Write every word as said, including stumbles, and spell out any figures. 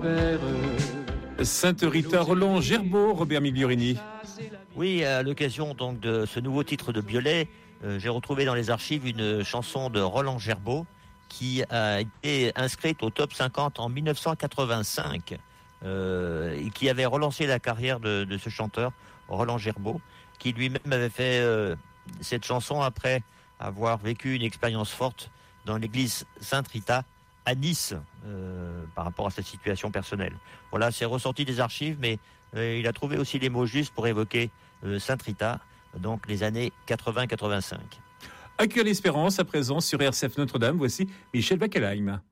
Sainte Rita Roland Gerbaud, Robert Migliorini. Oui, à l'occasion donc de ce nouveau titre de Biolay, euh, j'ai retrouvé dans les archives une chanson de Roland Gerbaud qui a été inscrite au top cinquante en dix-neuf cent quatre-vingt-cinq euh, et qui avait relancé la carrière de, de ce chanteur, Roland Gerbaud, qui lui-même avait fait euh, cette chanson après avoir vécu une expérience forte dans l'église Sainte Rita à Nice euh, par rapport à cette situation personnelle. Voilà, c'est ressorti des archives, mais euh, il a trouvé aussi les mots justes pour évoquer euh, Sainte Rita, donc les années quatre-vingts quatre-vingt-cinq. Actuelle Espérance, à présent sur R C F Notre-Dame, voici Michel Wackelheim.